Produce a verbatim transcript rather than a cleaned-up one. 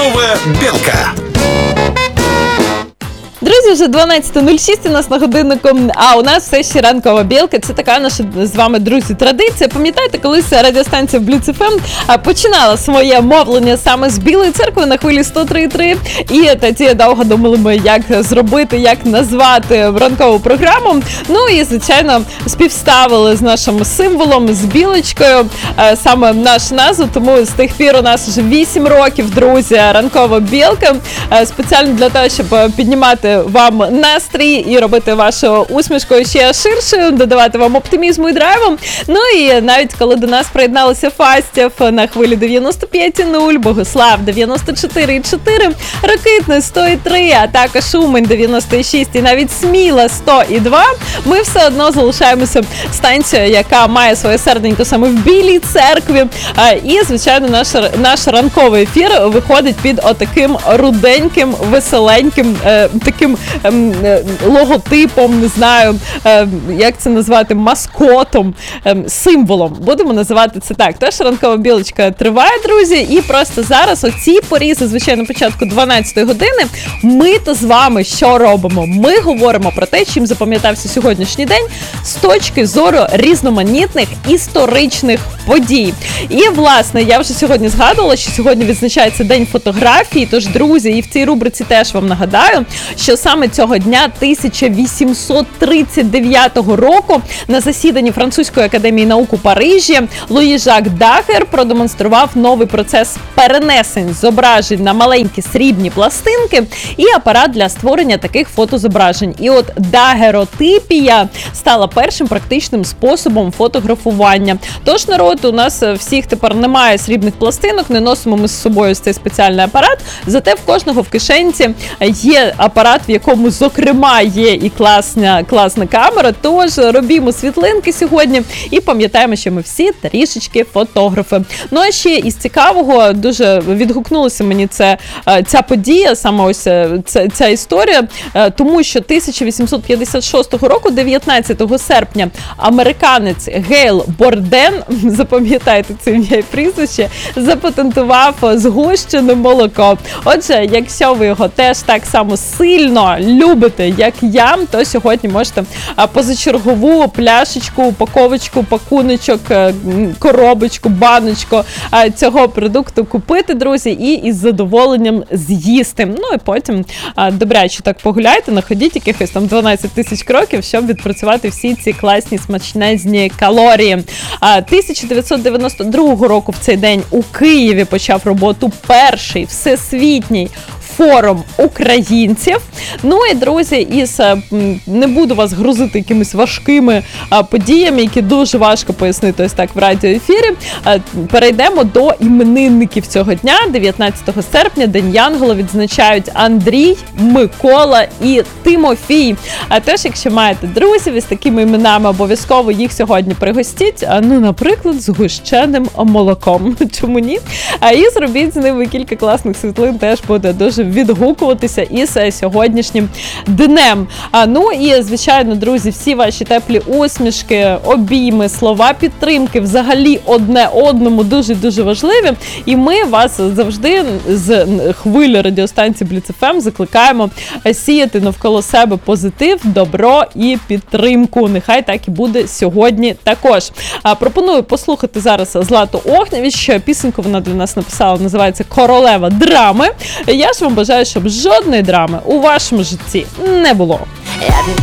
Ранкова білка. Друзі, вже дванадцята нуль шість у нас на годиннику, а у нас все ще ранкова білка. Це така наша з вами, друзі, традиція. Пам'ятаєте, колись радіостанція Бліц еф ем починала своє мовлення саме з Білої церкви на хвилі сто три і три. І тоді довго думали ми, як зробити, як назвати ранкову програму. Ну і, звичайно, співставили з нашим символом, з білочкою, саме нашу назву. Тому з тих пір у нас вже вісім років, друзі, ранкова білка. Спеціально для того, щоб піднімати вам настрій і робити вашу усмішку ще ширшою, додавати вам оптимізму і драйву. Ну і навіть коли до нас приєдналися Фастів на хвилі дев'яносто п'ять і нуль, Богослав дев'яносто чотири і чотири, Ракитний сто і три, а також Умань дев'яносто шість і навіть Сміла сто і два, ми все одно залишаємося станцією, яка має своє серденько саме в Білій церкві. І, звичайно, наш, наш ранковий ефір виходить під отаким руденьким, веселеньким, таким ем, логотипом, не знаю, ем, як це назвати, маскотом, ем, символом. Будемо називати це так. Тож ранкова білочка триває, друзі, і просто зараз о цій порі, зазвичай на початку дванадцятої години, ми то з вами що робимо? Ми говоримо про те, чим запам'ятався сьогоднішній день з точки зору різноманітних історичних подій. І, власне, я вже сьогодні згадувала, що сьогодні відзначається День фотографії, тож, друзі, і в цій рубриці теж вам нагадаю, що саме цього дня тисяча вісімсот тридцять дев'ятого року на засіданні Французької академії наук у Парижі Луї Жак Дагер продемонстрував новий процес перенесень зображень на маленькі срібні пластинки і апарат для створення таких фотозображень. І от дагеротипія стала першим практичним способом фотографування. Тож, народ, у нас всіх тепер немає срібних пластинок, не носимо ми з собою цей спеціальний апарат, зате в кожного в кишенці є апарат, в якому, зокрема, є і класна, класна камера, тож робімо світлинки сьогодні і пам'ятаємо, що ми всі трішечки фотографи. Ну, а ще із цікавого, дуже відгукнулася мені це, ця подія, саме ось ця, ця історія, тому що тисяча вісімсот п'ятдесят шостого року, дев'ятнадцятого серпня, американець Гейл Борден, запам'ятайте це ім'я і прізвище, запатентував згущене молоко. Отже, якщо ви його теж так само сильно любите, як я, то сьогодні можете позачергову пляшечку, упаковочку, пакуночок, коробочку, баночку цього продукту купити, друзі, і із задоволенням з'їсти. Ну і потім добряче так погуляйте, находіть якихось там дванадцять тисяч кроків, щоб відпрацювати всі ці класні смачнезні калорії. тисяча дев'ятсот дев'яносто другого року в цей день у Києві почав роботу перший всесвітній форум українців. Ну і, друзі, із не буду вас грузити якимись важкими а, подіями, які дуже важко пояснити ось так в радіоефірі. А, перейдемо до іменинників цього дня. дев'ятнадцятого серпня День Янгола відзначають Андрій, Микола і Тимофій. А теж, якщо маєте друзів із такими іменами, обов'язково їх сьогодні пригостіть, а, ну, наприклад, з гущеним молоком. Чому ні? А і зробіть з ними кілька класних світлин, теж буде дуже відгукуватися із сьогоднішнім днем. А, ну і, звичайно, друзі, всі ваші теплі усмішки, обійми, слова підтримки взагалі одне одному дуже-дуже важливі. І ми вас завжди з хвилі радіостанції Бліц еф ем закликаємо сіяти навколо себе позитив, добро і підтримку. Нехай так і буде сьогодні також. А, пропоную послухати зараз Злату Огнєвіч. Пісеньку вона для нас написала, називається «Королева драми». Я ж вам бажаю, щоб жодної драми у вашому житті не було. Я